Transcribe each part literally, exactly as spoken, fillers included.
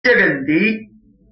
Gandhi,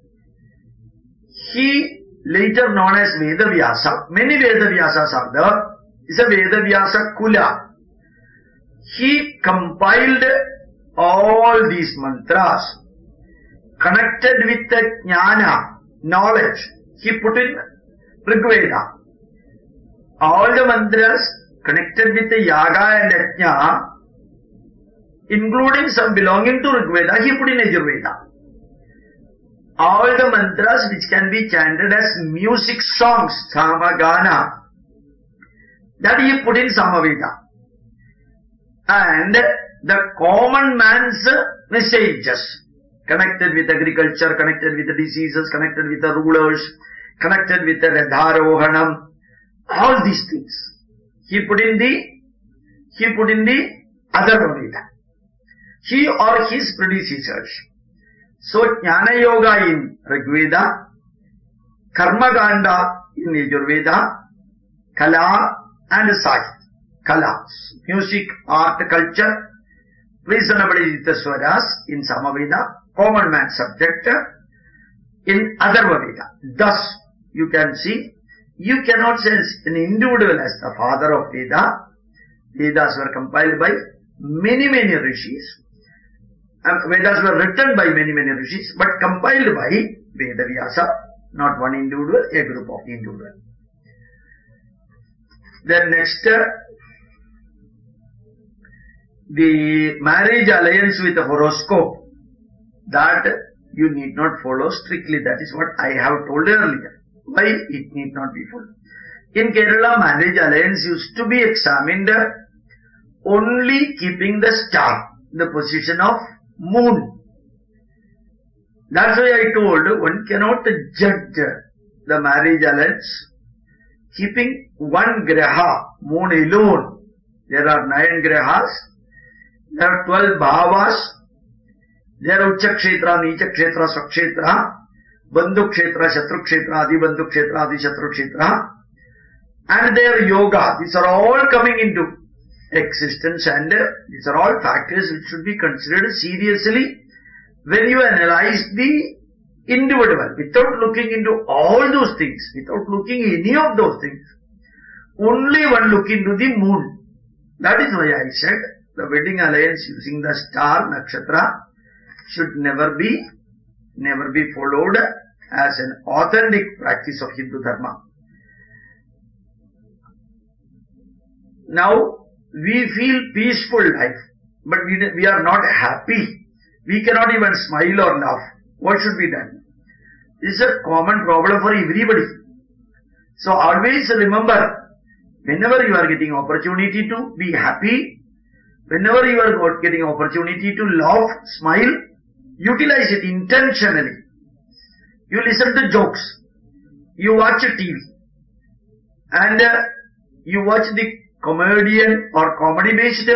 he later known as Vedavyasa, many Vedavyasas are there, is a Vedavyasa Kula. He compiled all these mantras, connected with the jnana, knowledge, he put in Rigveda. All the mantras connected with the yaga and yajna, including some belonging to Rigveda, he put in Yajurveda. All the mantras which can be chanted as music songs, samagana, that he put in Samaveda. And the common man's messages, connected with agriculture, connected with the diseases, connected with the rulers, connected with the Radharohanam, all these things, he put in the, he put in the other Veda. He or his predecessors. So, Jnana Yoga in Rigveda, Karma Kanda in Yajurveda, Kala and Sahit. Kala, music, art, culture, reasonably with the Swaras in Samaveda, common man subject in Atharva Veda. Thus, you can see, you cannot say an individual as the father of Veda. Vedas were compiled by many, many rishis. And Vedas were written by many, many rishis, but compiled by Vedavyasa, not one individual, a group of individuals. Then next, uh, the marriage alliance with the horoscope, that you need not follow strictly. That is what I have told earlier. Why it need not be followed? In Kerala, marriage alliance used to be examined only keeping the star, the position of moon. That's why I told one cannot judge the marriage alliance keeping one graha, moon alone. There are nine grahas, there are twelve bhavas, there are Ucha Kshetra, Nicha Kshetra, Swakshetra, Bandhu Kshetra, Shatru Kshetra, Adi Bandhu Kshetra, Adi Shatru Kshetra, and their yoga. These are all coming into existence, and these are all factors which should be considered seriously when you analyze the individual, without looking into all those things, without looking any of those things. Only one look into the moon. That is why I said the wedding alliance using the star, nakshatra, should never be, never be followed as an authentic practice of Hindu Dharma. Now, we feel peaceful life, but we, we are not happy. We cannot even smile or laugh. What should be done? This is a common problem for everybody. So always remember, whenever you are getting opportunity to be happy, whenever you are getting opportunity to laugh, smile, utilize it intentionally. You listen to jokes, you watch T V, and uh, you watch the comedian or comedy-based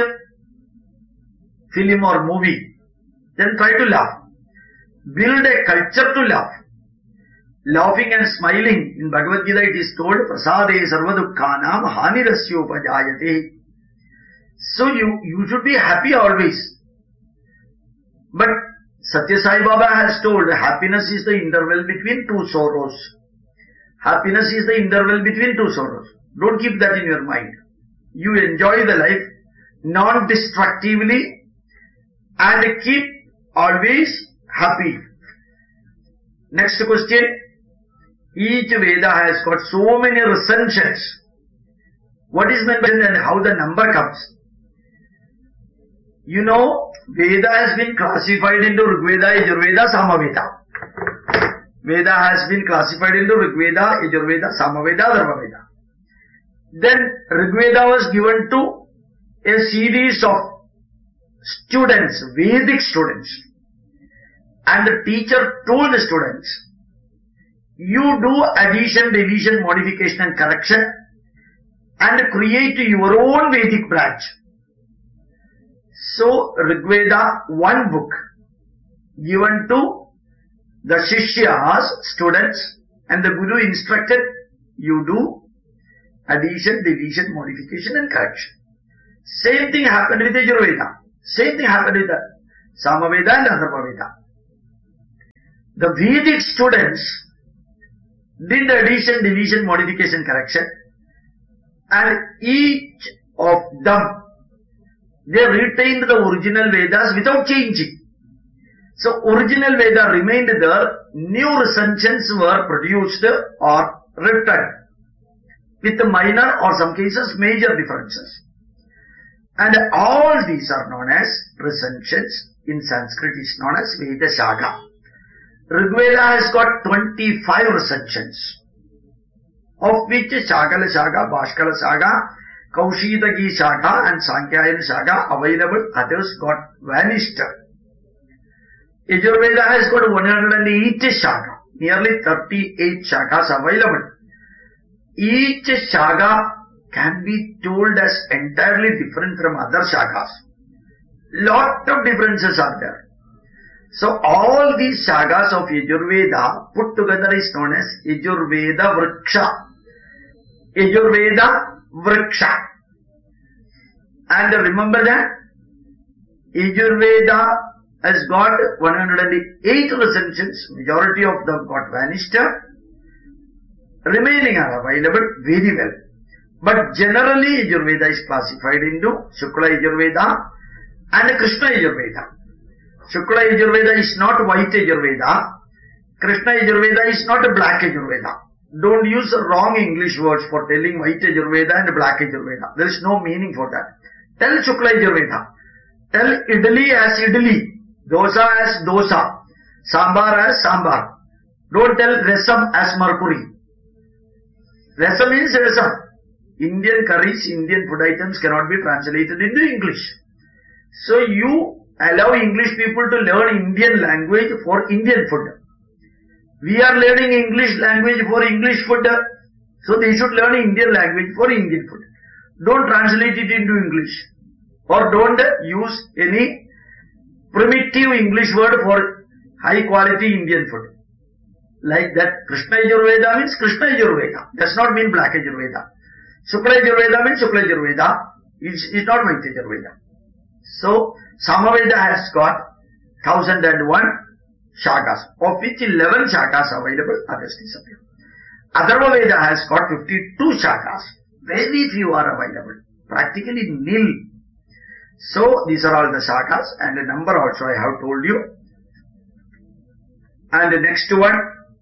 film or movie, then try to laugh. Build a culture to laugh. Laughing and smiling, in Bhagavad Gita it is told, Prasade sarvadukkanam hanirasyopajayate. So you, you should be happy always. But Satya Sai Baba has told, happiness is the interval between two sorrows. Happiness is the interval between two sorrows. Don't keep that in your mind. You enjoy the life non-destructively and keep always happy. Next question. Each Veda has got so many recensions. What is meant by that and how the number comes? You know, Veda has been classified into Rigveda, Yajurveda, Samaveda. Veda has been classified into Rigveda, Yajurveda, Samaveda, Atharvaveda. Then Rigveda was given to a series of students, Vedic students. And the teacher told the students, you do addition, division, modification and correction and create your own Vedic branch. So Rigveda, one book given to the Shishyas, students, and the Guru instructed, you do addition, division, modification and correction. Same thing happened with the Yajurveda. Same thing happened with the Samaveda and Atharvaveda. The Vedic students did the addition, deletion, modification, correction, and each of them, they retained the original Vedas without changing. So original Veda remained there, new recensions were produced or written with minor or some cases major differences. And all these are known as recensions. In Sanskrit is known as Veda Shaka. Rigveda has got twenty-five recensions, of which Shakala Shaka, Bhaskara Shaka, Kaushitaki Shaka and Sankhyayan Shaka available, others got vanished. Yajurveda has got one hundred eight Shaka, nearly thirty-eight Shakas available. Each Shaka can be told as entirely different from other Shakas. Lot of differences are there. So all these Shakas of Yajurveda put together is known as Yajurveda Vriksha. Yajurveda Vriksha. And remember that Yajurveda has got one hundred eight recensions, majority of them got vanished. Remaining are available very well. But generally Yajurveda is classified into Shukla Yajurveda and Krishna Yajurveda. Shukla Yajurveda is not white Yajurveda. Krishna Yajurveda is not a black Yajurveda. Don't use wrong English words for telling white Yajurveda and black Yajurveda. There is no meaning for that. Tell Shukla Yajurveda. Tell Idli as Idli. Dosa as dosa, sambar as sambar. Don't tell resam as mercury. Resam means resam. Indian curries, Indian food items cannot be translated into English. So you allow English people to learn Indian language for Indian food. We are learning English language for English food. So they should learn Indian language for Indian food. Don't translate it into English. Or don't use any primitive English word for high quality Indian food. Like that Krishna Yajurveda means Krishna Yajurveda. Does not mean black Yajurveda. Shukla Yajurveda means Shukla Yajurveda. It's, it's not white Yajurveda. So Samaveda has got one thousand one Shakas, of which eleven Shakas available, others disappear. Atharva Veda has got fifty-two Shakas. Very few are available. Practically nil. So these are all the Shakas, and the number also I have told you. And the next one,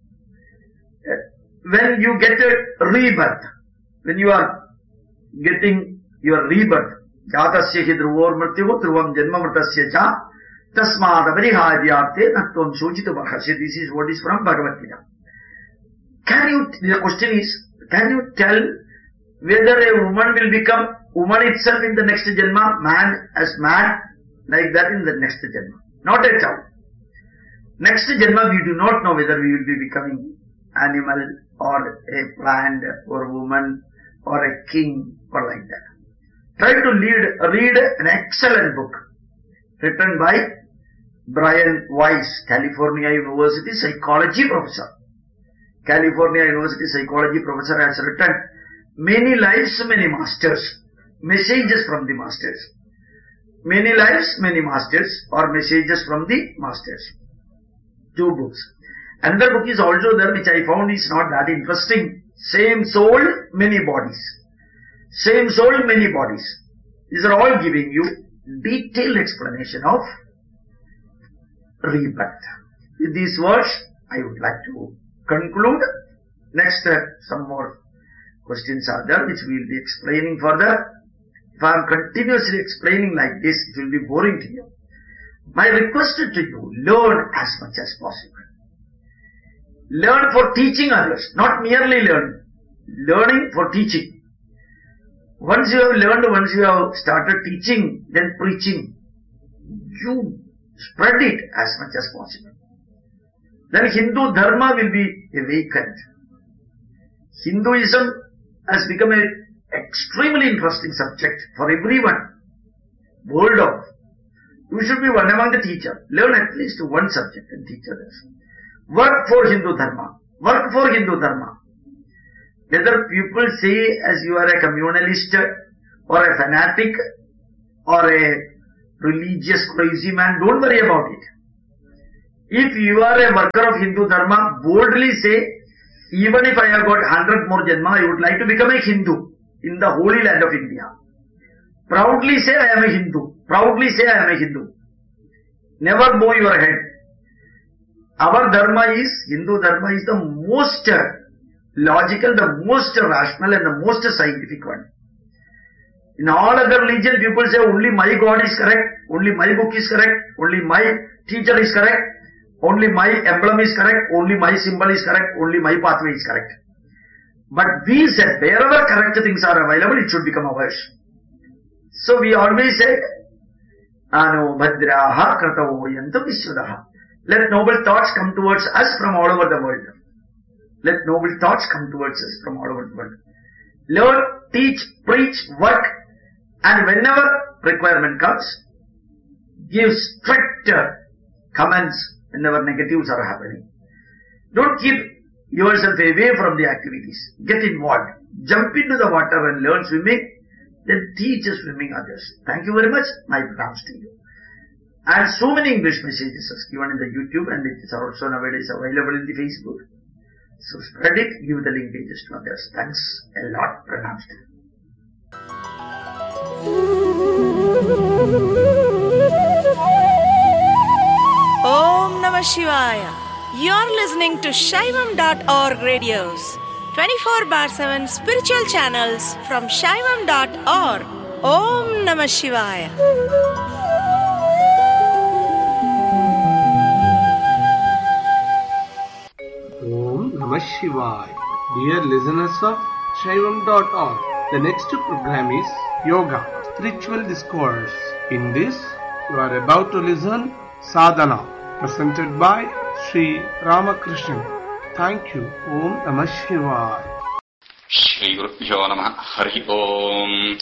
when you get a rebirth, when you are getting your rebirth, Jatasya hi dhruvar mrityu dhruvam janma mritasya cha tasmad apariharyarte natvam sochita bhasya. This is what is from Bhagavad Gita. Can you, the question is, can you tell whether a woman will become woman itself in the next Janma, man as man, like that in the next Janma? Not at all. Next Janma we do not know whether we will be becoming animal or a plant or woman or a king or like that. Try to lead, read an excellent book written by Brian Weiss, California University psychology professor. California University psychology professor has written Many Lives, Many Masters, messages from the masters. Many Lives, Many Masters, or messages from the masters. Two books. Another book is also there which I found is not that interesting. Same soul, many bodies. Same soul, many bodies. These are all giving you detailed explanation of rebirth. With these words, I would like to conclude. Next, uh, some more questions are there which we will be explaining further. If I am continuously explaining like this, it will be boring to you. My request to you, learn as much as possible. Learn for teaching others, not merely learning. Learning for teaching. Once you have learned, once you have started teaching, then preaching, you spread it as much as possible. Then Hindu Dharma will be awakened. Hinduism has become an extremely interesting subject for everyone. World over. You should be one among the teachers. Learn at least one subject and teach others. Work for Hindu Dharma. Work for Hindu Dharma. Whether people say as you are a communalist or a fanatic or a religious crazy man, don't worry about it. If you are a worker of Hindu Dharma, boldly say, even if I have got hundred more Janma, I would like to become a Hindu in the holy land of India. Proudly say, I am a Hindu. Proudly say, I am a Hindu. Never bow your head. Our Dharma is, Hindu Dharma is the most logical, the most rational and the most scientific one. In all other religion, people say only my God is correct, only my book is correct, only my teacher is correct, only my emblem is correct, only my symbol is correct, only my pathway is correct. But we said, wherever correct things are available, it should become ours. So we always say, Ano bhadraha kratavo yantam viswadaha. Let noble thoughts come towards us from all over the world. Let noble thoughts come towards us from all over the world. Learn, teach, preach, work, and whenever requirement comes, give strict comments whenever negatives are happening. Don't keep yourself away from the activities. Get involved. Jump into the water and learn swimming. Then teach swimming others. Thank you very much. My thanks to you. And so many English messages are given in the YouTube, and it is also nowadays available in the Facebook. So spread it, give the linkages to others. Thanks a lot. Pranams to you. Om Namah Shivaya. You're listening to Shaivam dot org radios, twenty-four bar seven spiritual channels from Shaivam dot org. Om Namah Shivaya. Om Namah Shivaya. Dear listeners of Shaivam dot org, the next program is Yoga, Spiritual Discourse. In this, you are about to listen Sadhana, presented by Sri Ramakrishnan. Thank you. Om Namah Shivaya. Shri Gurubhyo Namah. Hari Om.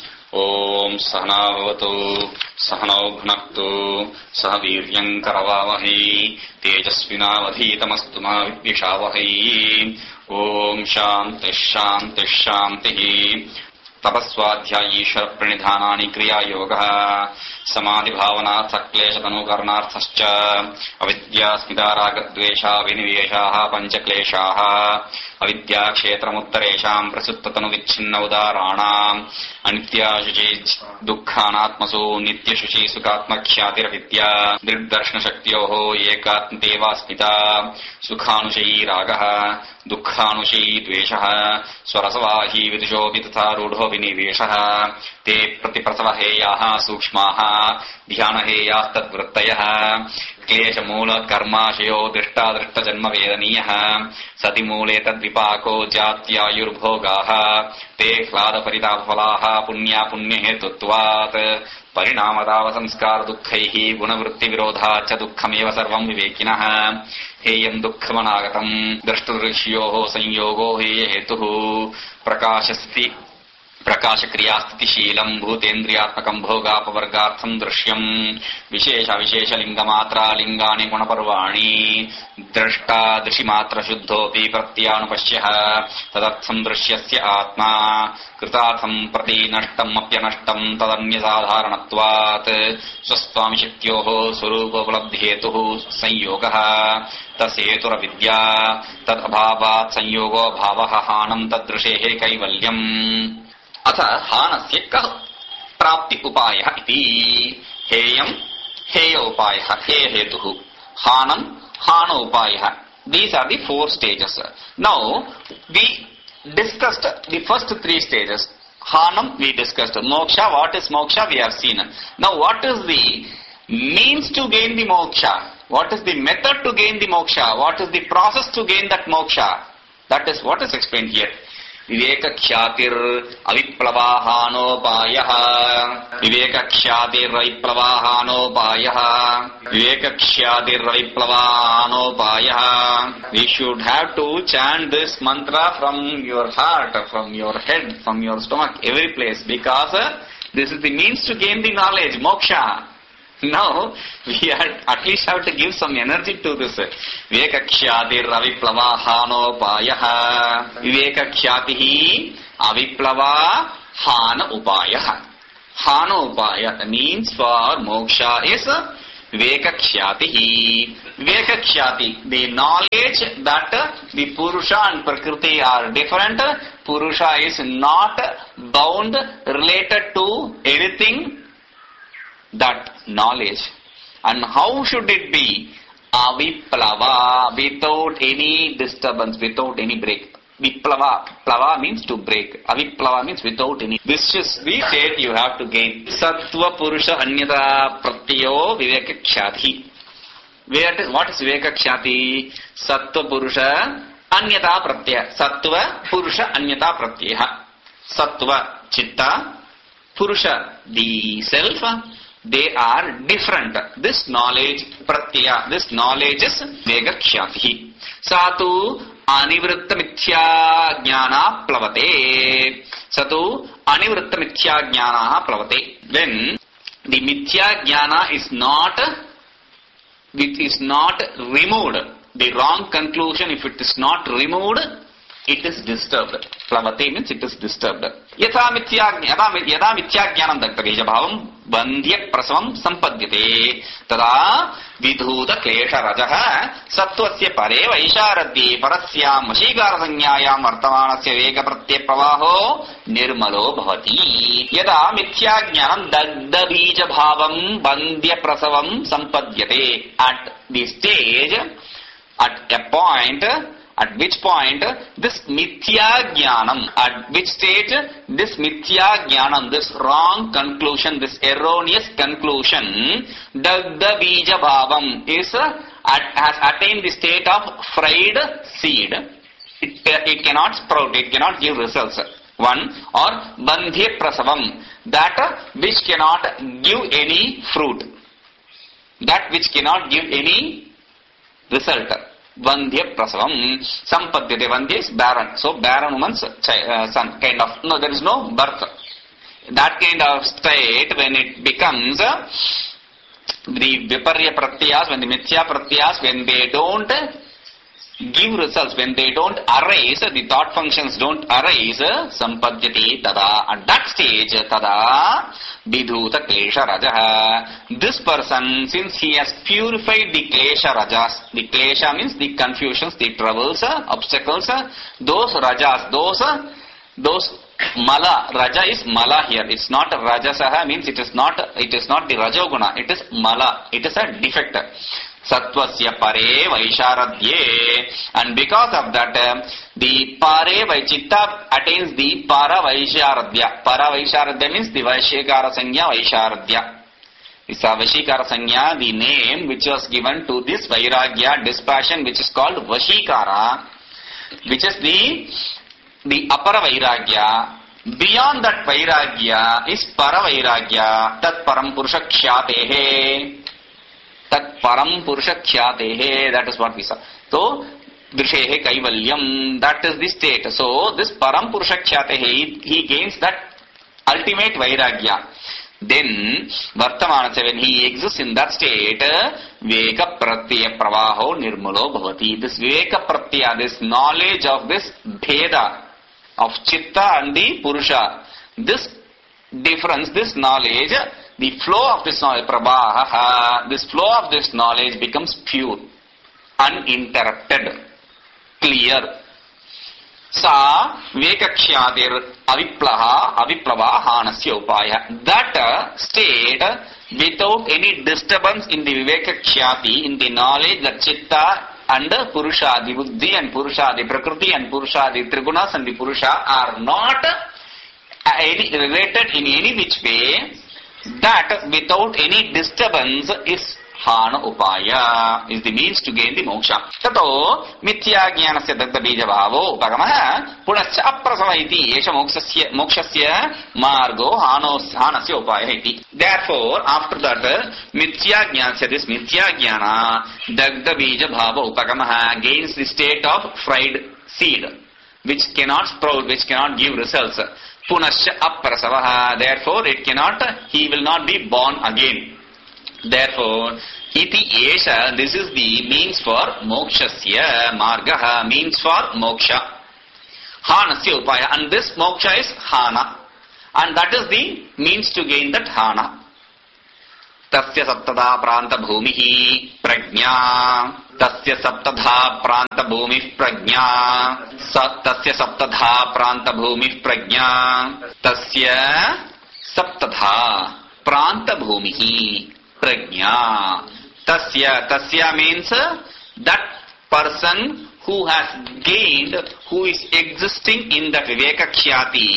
Om Sahana Bhavatu Sahana Bhunaktu Saha Viryam Karavavahi Tejasvinavadhitamastu ma Vidvishavahi. Om Shanti Shanti Shanti. Tapaswadhyayi Ishvara Pranidhanani Kriya Yoga Samadhi Bhavana Saklesha Tanukarnarthascha Avidya Smita Ragadvesha Viniveshaha Panchakleshaha Avidya Kshetramuttaresham Prasutta Tanu Vichchinna Udaranam Anitya Shuchi Dukkhanatmasu Nitya Shuchi Sukhatma Khyatira Vidya Dirdarshana Shaktyoho Ekatmteva Smita Sukhanushayi Ragaha Dukkhanushayi Dveshaha Swarasavahi Vidushopi Tatha Rudho Viniveshaha Te Pratiprasavaheyaha Sukshmaha Dhyanaheyah Tadvrittayah Klesha Mula Karmashayo Drishta Drishta Janma Vedaniyah Sati Mule Tadvipako Jatya Yurbhogaha Te Hlada Paritapalaha Punya Punya Hetutvat Parinamadava Samskar Dukkaihi Gunavritti Virodha Cha Dukhameva Sarvam Vivekinaha Heyam Dukkhamanagatam Drashtadrishyoho Sanyogo Heye Hetuhu Prakashasti Prakasha Kriyastiti Sheelam Bhutendriyatmakam Bhogapavargartham Drishyam Vishesha Vishesha Lingamatra Lingani Gunaparvani Drashta Drishimatra Shuddhopi Pratyanupashyaha Tadartham Drishyasya Atma Kritatham Prati Nashtam Apyanashtam Tadanyasadharanatvat Swaswami Shaktyoho Surupopalabdhetuhu Sanyogaha Tasyetura Vidya Tad Abhavat Sanyogo Bhavaha Hanam Tadrishehe Kaivalyam अथ हानस्य कः प्राप्ति उपायः इति हेयं हेय उपायः हे हेतुः हानं हान उपायः. These are the four stages. Now we discussed the first three stages. Hanam we discussed. Moksha, what is moksha we have seen. Now what is the means to gain the moksha? What is the method to gain the moksha? What is the process to gain that moksha? That is what is explained here. Viveka Kshyatir Aviplavahano Payaha Viveka Kshyatir Aviplavahano Payaha Viveka Kshyatir Aviplavahano Payaha. We should have to chant this mantra from your heart, from your head, from your stomach, every place, because uh, this is the means to gain the knowledge, moksha. Now, we at least have to give some energy to this. Viveka Kshyatir Aviplava Upayaha. Viveka Kshatihi Aviplava Hana Upayaha. Hana Upaya means for moksha is Vivekakshati. Vivekakshati, the knowledge that the Purusha and Prakriti are different. Purusha is not bound, related to anything. That knowledge. And how should it be? Aviplava, without any disturbance, without any break. Viplava, plava means to break. Aviplava means without any. This is the state you have to gain. Sattva Purusha Anyata Pratyo Vivekakshati. What is Vivekakshati? Sattva Purusha Anyata Pratyaya. Sattva Purusha Anyata Pratyaya. Sattva Chitta, Purusha the self. They are different. This knowledge, pratyaya, this knowledge is vivekakshati. Satu anivritta mithya jnana plavate. Satu anivritta mithya jnana plavate. When the mithya jnana is not, it is not removed, the wrong conclusion, if it is not removed, it is disturbed. Plavate means it is disturbed. Yatha mithya yada mithya jnanam dakta bija bhavam bandhya prasavam sampadhyate tada vidhuta klesha rajaha sattvasya pare vaisharadye parasya mashikara sanyayam vartamanasya vega pratya pravaho nirmalo bhavati. Yada mithya jnanam dagda bija bhavam bandhya prasavam sampadhyate. At the stage, at a point, at which point this mithya jnanam, at which stage this mithya jnanam, this wrong conclusion, this erroneous conclusion, dagda bija bhavam is, at, has attained the state of fried seed. It, it cannot sprout, it cannot give results. One, or bandhya prasavam, that which cannot give any fruit, that which cannot give any result. Vandhya prasavam sampadhyate. Vandhya is barren. So barren woman's uh, son, kind of. No, there is no birth. That kind of state, when it becomes uh, the viparya pratyas, when the mithya pratyas, when they don't give results, when they don't arise, the thought functions don't arise, sampadhyate tada. At that stage, tada vidhuta klesha rajaha. This person, since he has purified the klesha rajas, the klesha means the confusions, the troubles, obstacles, those rajas, those, those mala, raja is mala here. It's not rajasaha, means it is not, it is not the rajoguna, it is mala, it is a defect. Sattvasya pare vaisharadye. And because of that, uh, the pare vaichitta attains the para vaisharadya. Para vaisharadya means the vaishikara sanya vaisharadya. It's a vaishikara sanya, the name which was given to this vairagya, dispassion, which is called vashikara, which is the, the upper vairagya. Beyond that vairagya is para vairagya, tat param purusha kshyatehe. Tat param purusha kshyatehe, that is what we saw. So, drishehe kaivalyam, that is the state. So, this param purusha kshyatehe, he gains that ultimate vairagya. Then, vartamanasya, when he exists in that state, viveka pratyaya pravaho nirmalo bhavati. This viveka pratyaya, this knowledge of this bheda of chitta and the purusha, this difference, this knowledge, the flow of this knowledge, prabhaha, this flow of this knowledge becomes pure, uninterrupted, clear. Sa vivekakshadir aviplaha aviplava hanasya upaya. That state, without any disturbance in the vivekakshati, in the knowledge that chitta and purusha, the buddhi and purusha, the prakriti and purusha, the trigunas and the purusha are not any, related in any which way, that without any disturbance is hana upaya, is the means to gain the moksha. Tato mithya jnanasya dagda bija bhavo upagamaha punascha aprasava iti esha mokshasya mokshasya margo hanasya upaya iti. Therefore, after that, mithya jnanasya, this mithya jnana dagda bija bhavo upagamaha gains the state of fried seed, which cannot sprout, which cannot give results. Punascha aprasavaha, therefore it cannot, he will not be born again. Therefore, iti esha, this is the means for mokshasya, margaha, means for moksha. Hanasya upaya, and this moksha is hana, and that is the means to gain that hana. tasya saptadha pranta bhumihi prajna, tasya saptadha pranta bhumih prajna, tasya saptadha pranta bhumih prajna, tasya saptadha pranta bhumihi prajna. Tasya, tasya means that person who has gained, who is existing in that viveka khyati,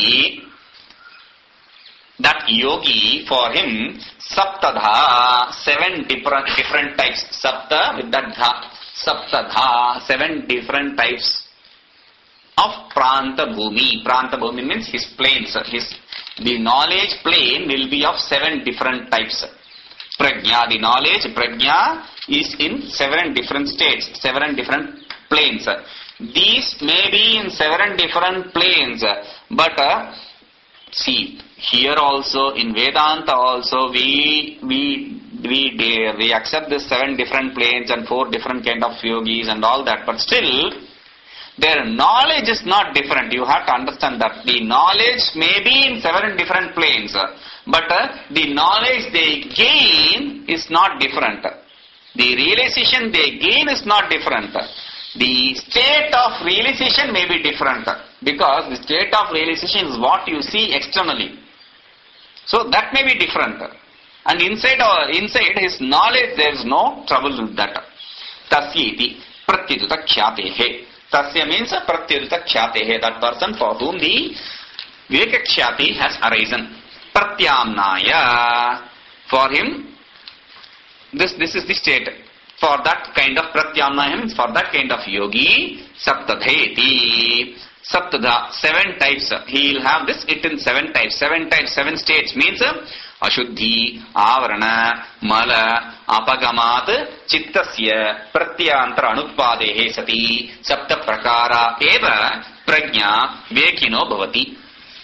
that yogi, for him, saptadha, seven different different types, sapta with that dha, saptadha, seven different types of pranta bhumi. Pranta bhumi means his planes, his, the knowledge plane will be of seven different types. Prajna, the knowledge, prajna is in seven different states, seven different planes. These may be in seven different planes, but uh, see, here also in Vedanta also we we we we accept this seven different planes and four different kind of yogis and all that, but still their knowledge is not different. You have to understand that the knowledge may be in seven different planes, but uh, the knowledge they gain is not different. The realization they gain is not different. The state of realization may be different, because the state of realization is what you see externally. So that may be different. And inside or inside his knowledge there is no trouble with that. Tasyeti pratyaduta khyate. Tasya means pratyaduta khyate. That person for whom the viveka khyati has arisen. Pratyamnaya. For him, this this is the state. For that kind of pratyamnaya means for that kind of yogi, saptadheti. Saptadha, seven types. He will have this it in seven types. Seven types, seven states means ashuddhi, avarana, mala, apagamat, chittasya, pratyantara anutpadehe sati, sapta prakara eva prajna vekino bhavati.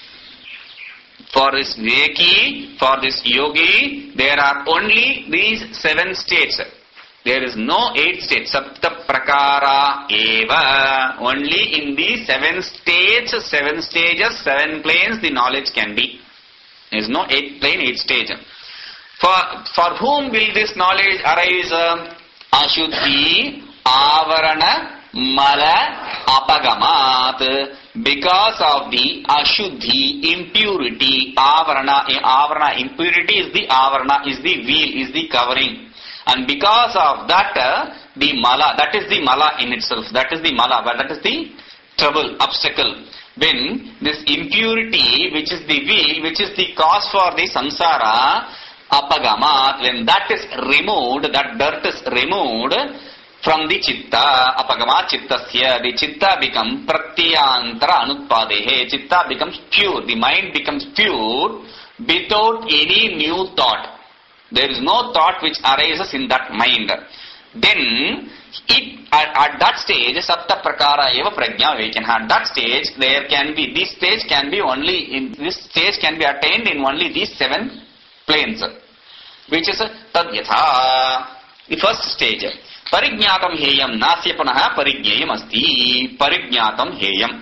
For this veki, for this yogi, there are only these seven states. There is no eight states. Sapta prakara eva. Only in these seven states, seven stages, seven planes, the knowledge can be. There is no eight plane, eight stage. For for whom will this knowledge arise? Ashuddhi, avarana, mala, apagamat. Because of the ashuddhi, impurity, avarana, avarana, impurity is the avarana, is the veil, is the covering. And because of that, uh, the mala, that is the mala in itself, that is the mala, but that is the trouble, obstacle. When this impurity, which is the veil, which is the cause for the samsara, apagamat, when that is removed, that dirt is removed from the chitta, apagamat chittasya, the chitta becomes pratyantara anutpadehe, chitta becomes pure, the mind becomes pure without any new thought. There is no thought which arises in that mind. Then, it, at, at that stage, sapta prakara eva prajna vekana. At that stage, there can be, this stage can be only, in this stage can be attained in only these seven planes, which is tadyatha, the first stage. Parignatam heyam nasya punaha parignyayam asti. Parignatam heyam.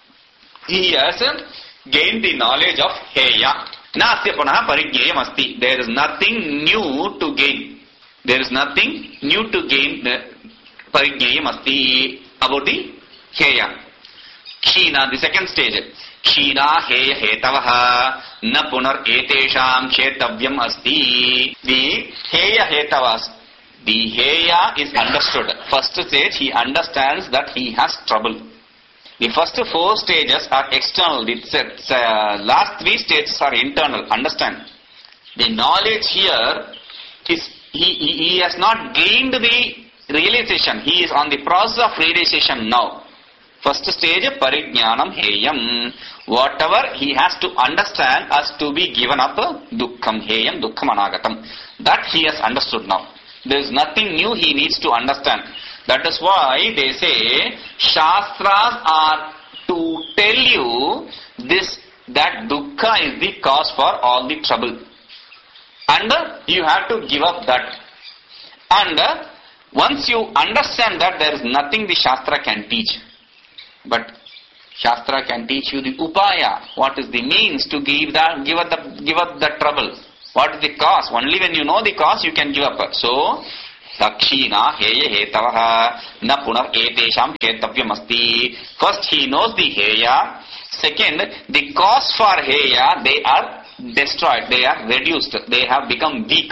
He has gained the knowledge of heya. Nasya punaha parignyayam asti. There is nothing new to gain. There is nothing new to gain. Parignyayam asti about the heya. Khina, the second stage. Khina heya hetavaha na punar etesham chetavayam asti. The heya hetavas. The heya is understood. First stage, he understands that he has trouble. The first four stages are external. The uh, last three stages are internal. Understand? The knowledge here is, he, he, he has not gained the realization. He is on the process of realization now. First stage, parigyanam heyam. Whatever he has to understand has to be given up, dukkham heyam, dukkham anagatam. That he has understood now. There is nothing new he needs to understand. That is why they say Shastras are to tell you this, that dukkha is the cause for all the trouble. And uh, you have to give up that. And uh, once you understand that, there is nothing the Shastra can teach. But Shastra can teach you the upaya. What is the means to give that, give up the, give up the trouble? What is the cause? Only when you know the cause you can give up. So, Dakshina heya hetavaha na punar etesham chetapyam asti. First he knows the heya. Second, the cause for heya, they are destroyed, they are reduced, they have become weak.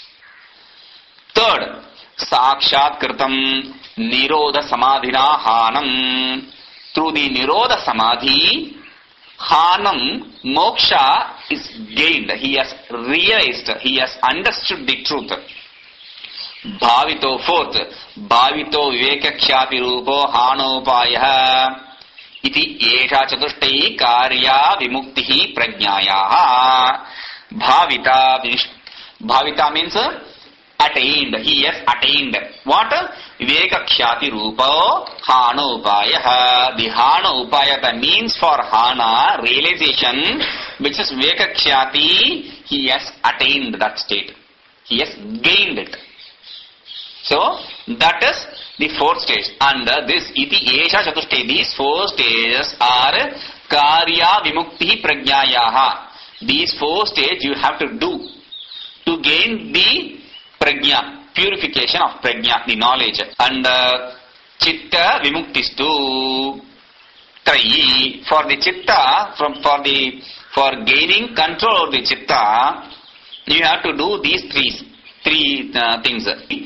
Third, Sakshat Kritam Nirodha Samadhina Hanam. Through the Nirodha Samadhi, Hanam, moksha is gained. He has realized, he has understood the truth. Bhavito fourth, Bhavito Vivekakshapi Rupo Hanopaya. Iti Esha Chatushtai Karya Vimuktihi Prajnayaha. Bhavita, Bhavita means attained. He has attained. What? Vivekakshati Rupa Hana Upaya. The Hana Upaya, the means for Hana, realization, which is Vivekakshati, he has attained that state. He has gained it. So, that is the fourth stage. And this Iti Esha Chatushthe, these four stages are Karya Vimukti Prajnayaha. These four stages you have to do to gain the Prajna, purification of Prajna, the knowledge. And uh, Chitta Vimuktistu Trayi. For the Chitta, from, for the for gaining control of the Chitta, you have to do these three, three uh, things.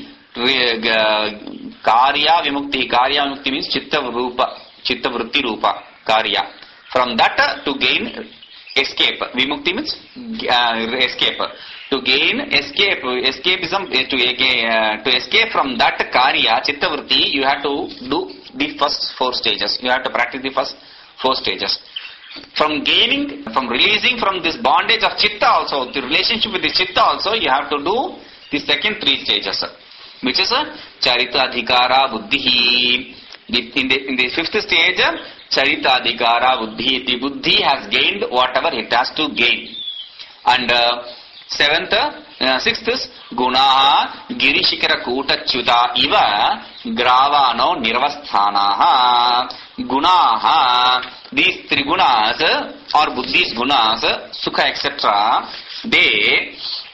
Karya Vimukti. Karya Vimukti means Chitta Rupa, Chitta Vritti Rupa, Karya. From that to gain escape. Vimukti means uh, escape. To gain escape, escapism, to, uh, to escape from that Karya, Chitta Vritti, you have to do the first four stages. You have to practice the first four stages. From gaining, from releasing from this bondage of Chitta also, the relationship with the Chitta also, you have to do the second three stages. Which is a Charita Adhikara Buddhi. In the, in the fifth stage, Charita Adhikara Buddhi. The Buddhi has gained whatever it has to gain. And uh, seventh, uh, sixth is Gunaha Girishikara Kutachyuta Iva Gravano Nirvasthanaha. Gunaha, these three gunas or Buddhist gunas, Sukha et cetera, they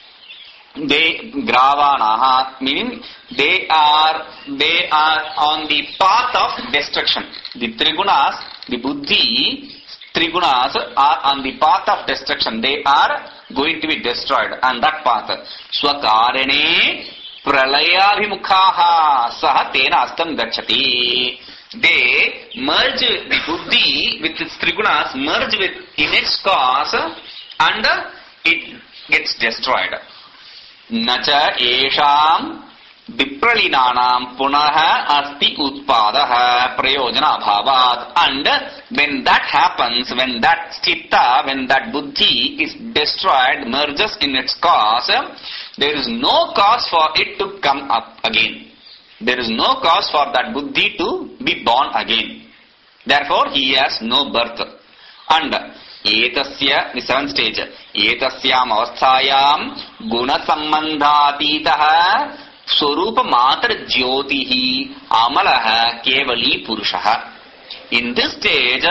They gravanaha, meaning they are they are on the path of destruction. The trigunas, the buddhi, trigunas are on the path of destruction. They are going to be destroyed on that path. Swakarene pralayabhimukhaha saha tena astam gacchati. They merge the buddhi with its trigunas, merge with in its cause, and it gets destroyed. Nacha esham vipralinanam punaha asti utpadaha prayojana bhavat. And when that happens, when that chitta, when that buddhi is destroyed, merges in its cause, there is no cause for it to come up again. There is no cause for that buddhi to be born again. Therefore, he has no birth. And Etasya, the seventh stage, Etasyam avasthayam guna sambandhatitaha swarupa matra jyotihi amalaha kevali purushaha. In this stage,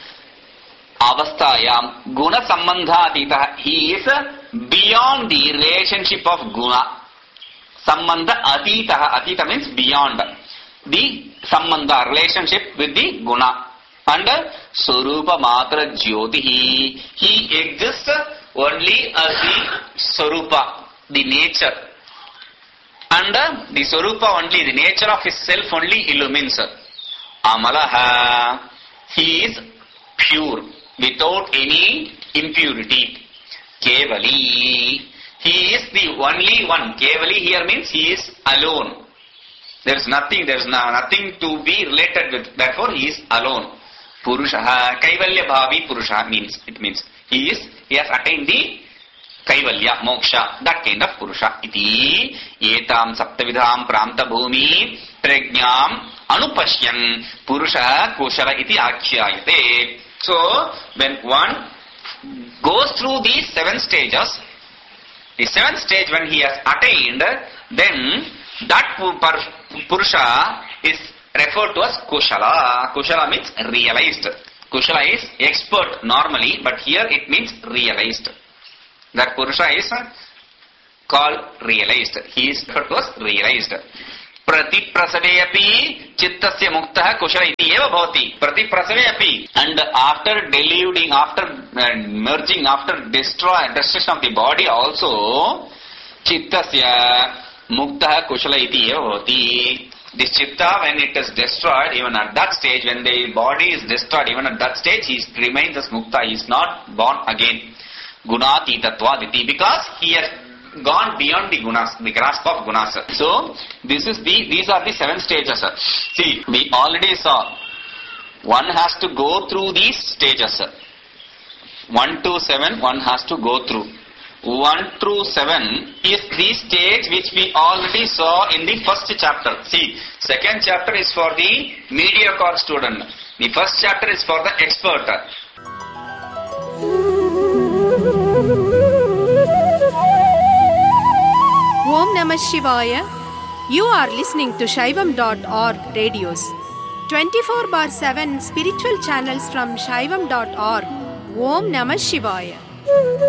avasthayam guna sambandhatitaha, he is beyond the relationship of guna. Sambandha atitaha, atita means beyond the sambandha, relationship with the guna. And Swarupa Matra Jyotihi, he exists only as the Swarupa, the nature. And the Swarupa only, the nature of his self only illumines. Amalaha, he is pure, without any impurity. Kevali, he is the only one. Kevali here means he is alone. There is nothing, there is nothing to be related with. Therefore, he is alone. Purushaha, Kaivalya Bhavi Purusha means, it means he is, he has attained the Kaivalya, Moksha, that kind of Purusha. Iti, Etam Saptavidham Pramta Bhumi, Prajnam, Anupashyan, Purusha, Koshala iti Akhyayate. So, when one goes through these seven stages, the seventh stage when he has attained, then that Purusha is referred to as Kushala. Kushala means realized. Kushala is expert normally, but here it means realized. That Purusha is called realized. He is referred to as realized. Prati prasave api chittasya muktah kushal iti eva bhavati. Prati prasave api. And after deluding, after uh, merging, after destroy, destruction of the body also, chittasya muktah kushal iti eva bhavati. This chitta, when it is destroyed, even at that stage, when the body is destroyed, even at that stage, he remains as mukta. He is not born again. Gunati tatvaditi, because he has gone beyond the gunas, the grasp of gunas. So, this is the, these are the seven stages. See, we already saw, one has to go through these stages. One to seven, one has to go through. One through seven is the stage which we already saw in the first chapter. See, second chapter is for the mediocre student. The first chapter is for the expert. Om Namah Shivaya. You are listening to Shaivam dot org radios. twenty-four bar seven spiritual channels from Shaivam dot org. Om Namah Shivaya.